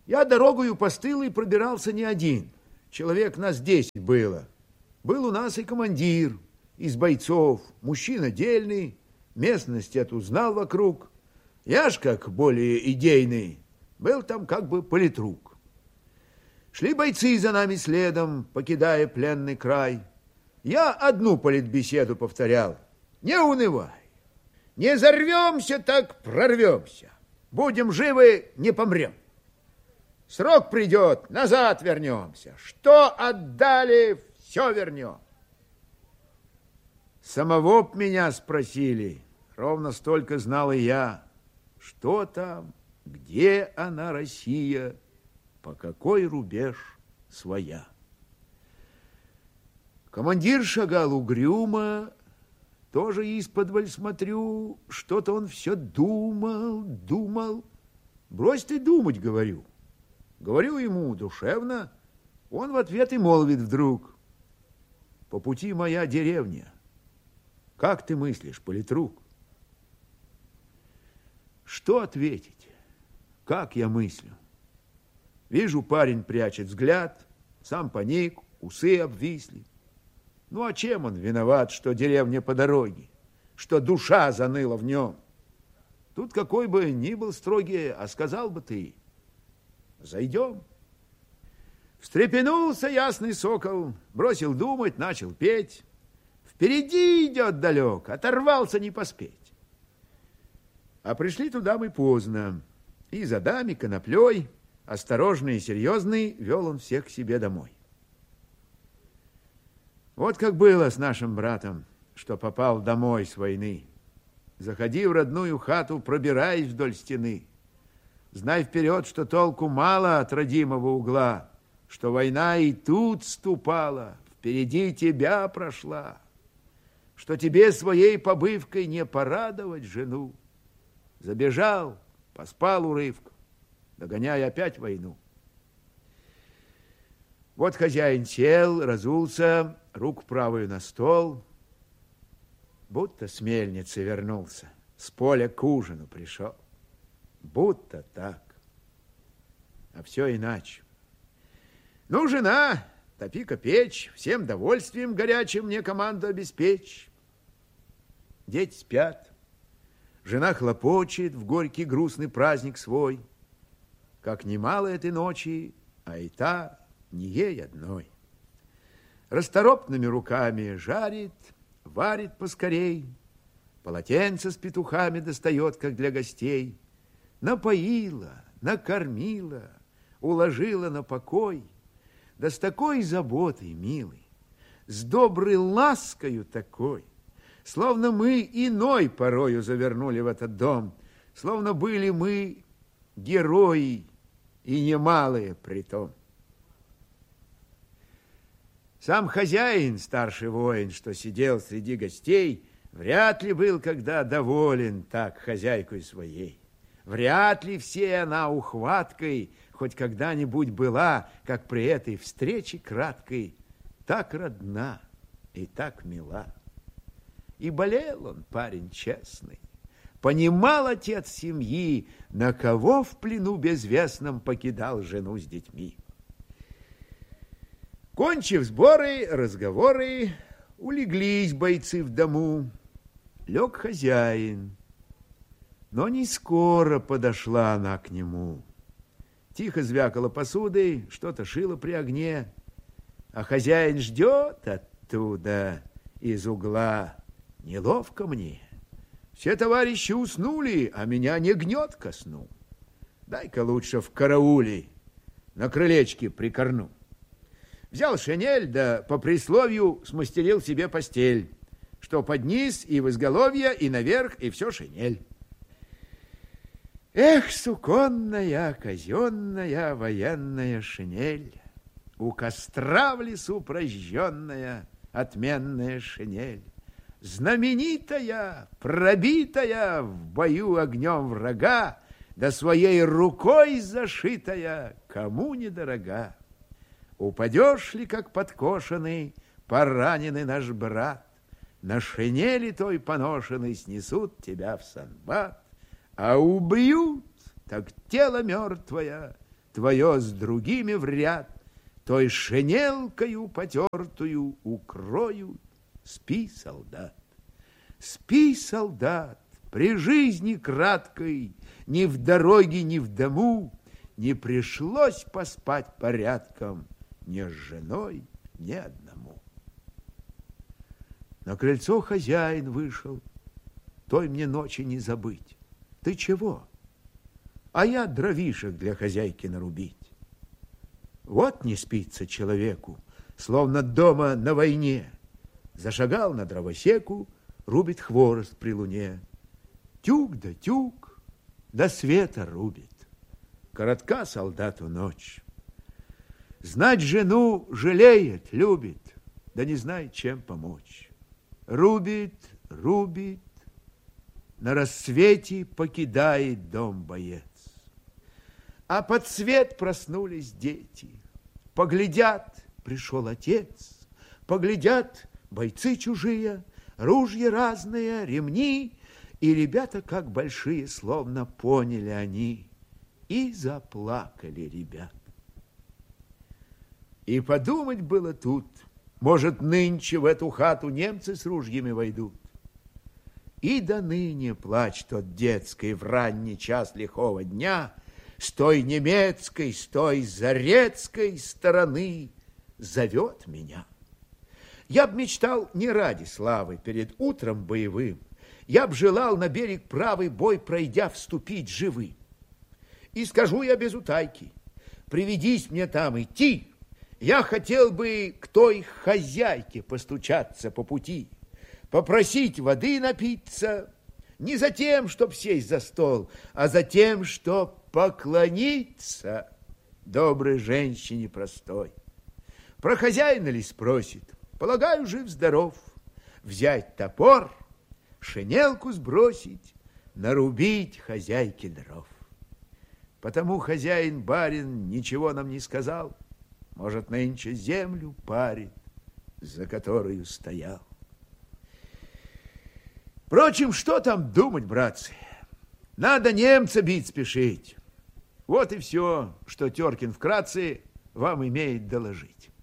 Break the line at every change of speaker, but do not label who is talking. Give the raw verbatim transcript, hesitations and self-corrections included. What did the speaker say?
Я дорогою постылой пробирался не один. Человек нас десять было. Был у нас и командир из бойцов, мужчина дельный, местность эту знал вокруг. Я ж, как более идейный, был там как бы политрук. Шли бойцы за нами следом, покидая пленный край. Я одну политбеседу повторял. Не унывай. Не зарвемся, так прорвемся. Будем живы, не помрем. Срок придет, назад вернемся. Что отдали, все вернем. Самого б меня спросили, ровно столько знал и я. Что там, где она, Россия, по какой рубеж своя. Командир шагал угрюмо, тоже исподволь смотрю, что-то он все думал, думал. Брось ты думать, говорю. Говорю ему душевно, он в ответ и молвит вдруг: по пути моя деревня. Как ты мыслишь, политрук? Что ответить? Как я мыслю? Вижу, парень прячет взгляд, сам поник, усы обвисли. Ну, а чем он виноват, что деревня по дороге, что душа заныла в нем? Тут какой бы ни был строгий, а сказал бы ты: зайдем. Встрепенулся ясный сокол, бросил думать, начал петь. Впереди идет далек, оторвался не поспеть. А пришли туда мы поздно. И за дами коноплей, осторожный и серьезный, вел он всех к себе домой. Вот как было с нашим братом, что попал домой с войны. Заходи в родную хату, пробираясь вдоль стены. Знай вперед, что толку мало от родимого угла, что война и тут ступала, впереди тебя прошла, что тебе своей побывкой не порадовать жену. Забежал, поспал урывком, догоняя опять войну. Вот хозяин сел, разулся, руку правую на стол, будто с мельницы вернулся, с поля к ужину пришел. Будто так, а все иначе. Ну, жена, топи-ка печь, всем довольствием горячим мне команду обеспечь. Дети спят, жена хлопочет в горький грустный праздник свой. Как немало этой ночи, а и та не ей одной. Расторопными руками жарит, варит поскорей, полотенце с петухами достает, как для гостей. Напоила, накормила, уложила на покой, да с такой заботой, милый, с доброй ласкою такой, словно мы иной порою завернули в этот дом, словно были мы герои и немалые притом. Сам хозяин, старший воин, что сидел среди гостей, вряд ли был когда доволен так хозяйкой своей. Вряд ли все она ухваткой хоть когда-нибудь была, как при этой встрече краткой, так родна и так мила. И болел он, парень честный, понимал отец семьи, на кого в плену безвестном покидал жену с детьми. Кончив сборы, разговоры, улеглись бойцы в дому. Лег хозяин, но не скоро подошла она к нему. Тихо звякала посудой, что-то шила при огне, а хозяин ждет оттуда, из угла. Неловко мне. Все товарищи уснули, а меня не гнет ко сну. Дай-ка лучше в карауле на крылечке прикорну. Взял шинель, да по присловию смастерил себе постель, что под низ и в изголовье, и наверх, и все шинель. Эх, суконная, казенная, военная шинель, у костра в лесу прожженная, отменная шинель, знаменитая, пробитая в бою огнем врага, да своей рукой зашитая, кому недорога. Упадешь ли, как подкошенный, пораненный наш брат, на шинели той поношенной снесут тебя в санбат, а убьют, так тело мертвое твое с другими в ряд, той шинелкою потертую укроют. Спи, солдат, спи, солдат, при жизни краткой, ни в дороге, ни в дому не пришлось поспать порядком ни с женой, ни одному. На крыльцо хозяин вышел, той мне ночи не забыть. Ты чего? А я дровишек для хозяйки нарубить. Вот не спится человеку, словно дома на войне. Зашагал на дровосеку, рубит хворост при луне. Тюк да тюк, до света рубит. Коротка солдату ночь. Знать жену жалеет, любит, да не знает, чем помочь. Рубит, рубит, на рассвете покидает дом боец. А под свет проснулись дети. Поглядят, пришел отец. Поглядят, бойцы чужие, ружья разные, ремни. И ребята, как большие, словно поняли они. И заплакали ребят. И подумать было тут, может, нынче в эту хату немцы с ружьями войдут. И до ныне плач тот детский в ранний час лихого дня с той немецкой, с той зарецкой стороны зовет меня. Я б мечтал не ради славы перед утром боевым, я б желал на берег правый бой, пройдя, вступить живым. И скажу я без утайки, приведись мне там идти, я хотел бы к той хозяйке постучаться по пути, попросить воды напиться, не за тем, чтоб сесть за стол, а за тем, чтоб поклониться доброй женщине простой. Про хозяина ли спросит, полагаю, жив-здоров, взять топор, шинелку сбросить, нарубить хозяйке дров. Потому хозяин-барин ничего нам не сказал, может, нынче землю парит, за которую стоял. Впрочем, что там думать, братцы? Надо немца бить спешить. Вот и все, что Теркин вкратце вам имеет доложить.